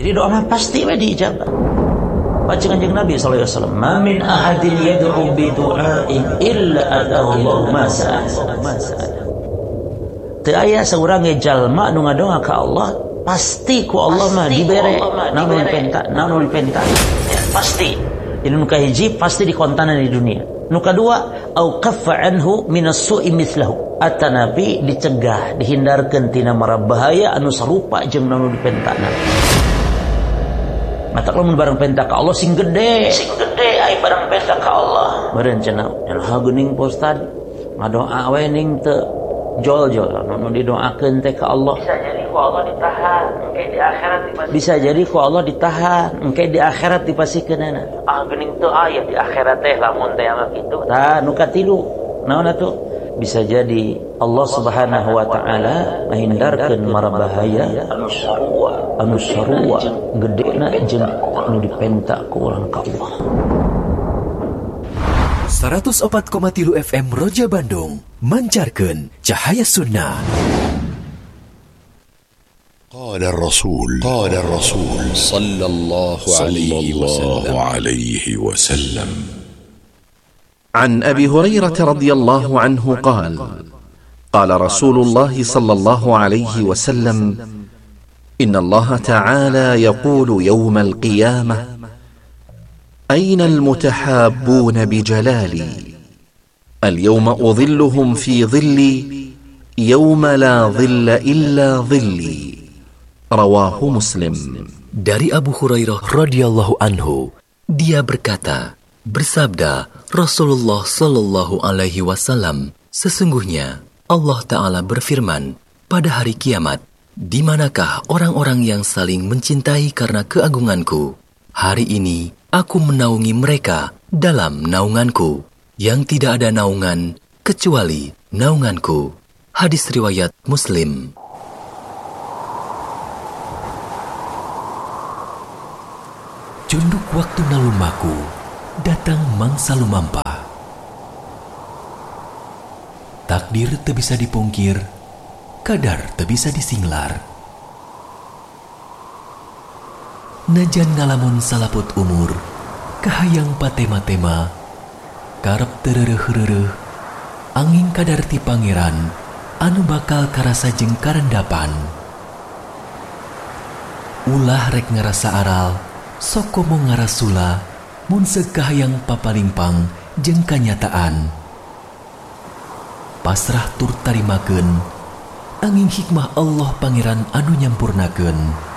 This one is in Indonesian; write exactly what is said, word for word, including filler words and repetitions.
Jadi doa mah pasti we diijabah. Baca kanjeng Nabi sallallahu alaihi wasallam, "Ma min ahadin yad'u bi du'ain illa atahu Allahu ma sa'ala." Teu aya saurang ge jalma nu ngadoa ka Allah, pasti ku Allah mah dibere namun penta, namun penta. Pasti. Ini nu kahiji pasti dikontanan di dunia. Nu kadua, au kaffa anhu minas su'i mithlahu. Ata Nabi dicegah, dihindarkeun tina mara bahaya anu sarupa jeung nu dipentana. Mata lamun barang penta ka Allah sing gede, sing gede ai barang penta ka Allah. Meureun cenah, elha geuning Ustaz, ngadoa we ning teu jol-jol, nu didoakeun teh ka Allah. Bisa jadi ku Allah ditahan, engke di akhirat dipasikeun. Bisa jadi ku Allah ditahan, engke di akhirat dipasikeunana. Ah geuning teu aya di akhirat teh lamun teh mah kitu. Tah nu katilu, naon atuh? Bisa jadi Allah Subhanahu wa taala menghindarkeun mara bahaya anu sarua, anu sarua gedena jeung anu dipenta ku urang ka Allah. seratus empat koma tilu F M Roja Bandung mancarkeun cahaya sunnah. Qala Rasul, qala Rasul sallallahu alaihi wasallam. عن أبي هريرة رضي الله عنه قال قال رسول الله صلى الله عليه وسلم إن الله تعالى يقول يوم القيامة أين المتحابون بجلالي اليوم أظلهم في ظلي يوم لا ظل إلا ظلي رواه مسلم. Dari Abu Hurairah radhiyallahu anhu, dia berkata, bersabda Rasulullah sallallahu alaihi wasallam, sesungguhnya Allah Ta'ala berfirman, pada hari kiamat, di manakah orang-orang yang saling mencintai karena keagunganku? Hari ini aku menaungi mereka dalam naunganku, yang tidak ada naungan kecuali naunganku. Hadis riwayat Muslim. Junduk waktu nalumaku, datang mangsa lumampa. Takdir teu bisa dipungkir, kadar teu bisa disinglar. Najan ngalamun salaput umur, kahayang patema-tema, karep terereuh-reueuh, angin kadarti pangeran, anu bakal karasa jeung karendapan. Ulah rek ngarasa aral, sok komo ngarasula, mun sekahayang papalimpang jeung kanyataan. Pasrah tur tarimakeun, angin hikmah Allah pangeran anu nyampurnakeun.